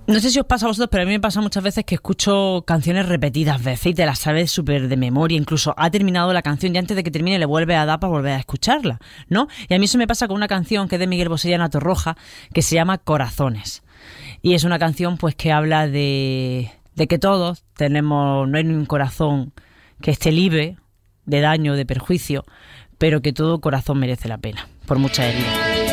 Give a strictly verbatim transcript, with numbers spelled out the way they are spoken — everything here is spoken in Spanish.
No sé si os pasa a vosotros, pero a mí me pasa muchas veces que escucho canciones repetidas veces y te las sabes súper de memoria. Incluso ha terminado la canción y antes de que termine le vuelve a dar para volver a escucharla, ¿no? Y a mí eso me pasa con una canción que es de Miguel Bosé y Ana Torroja, que se llama Corazones. Y es una canción pues que habla de, de que todos tenemos, no hay ni un corazón que esté libre de daño, de perjuicio, pero que todo corazón merece la pena, por muchas heridas.